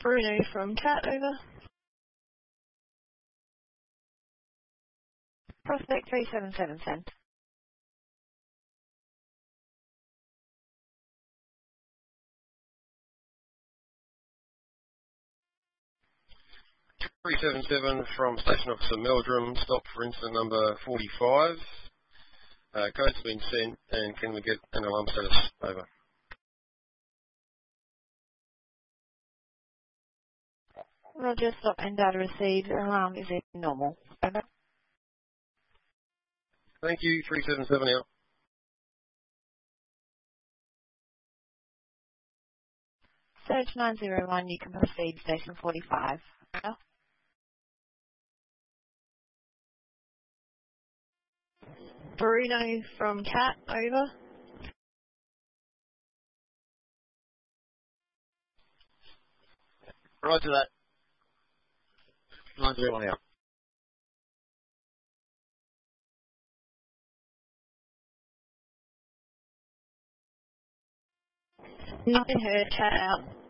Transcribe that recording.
Bruno from Cat, over. Prospect 377, send. from Station Officer Meldrum, stop for incident number 45. Code's been sent, and can we get an alarm status? Over. Roger, stop and data received. Alarm is normal. Over. Thank you, 377 out. Surge 901, you can proceed, Station 45. Over. Bruno from Cat, over. Roger that. 901 out. Nothing heard, Cat out.